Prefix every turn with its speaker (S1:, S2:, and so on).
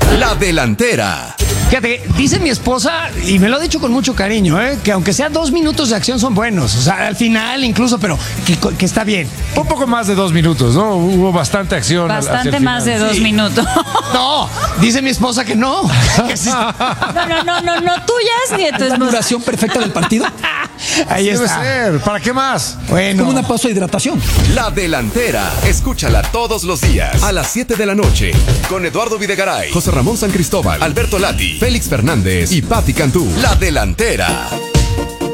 S1: La delantera.
S2: Fíjate, dice mi esposa, y me lo ha dicho con mucho cariño, que aunque sea 2 minutos de acción son buenos. O sea, al final incluso, pero que está bien.
S3: Un poco más de 2 minutos, ¿no? Hubo bastante acción.
S4: Bastante más de 2 minutos.
S2: No, dice mi esposa que no. Que sí.
S4: No, tuyas ni de tu
S5: ¿La
S4: esposa.
S5: duración perfecta del partido?
S2: Ahí
S3: Debe
S2: está.
S3: ser. ¿Para qué más?
S2: Bueno.
S5: Como una pausa de hidratación.
S1: La delantera. Escúchala todos los días a las 7 de la noche con Eduardo Videgaray, José Ramón San Cristóbal, Alberto Lati, Félix Fernández y Patti Cantú. La delantera.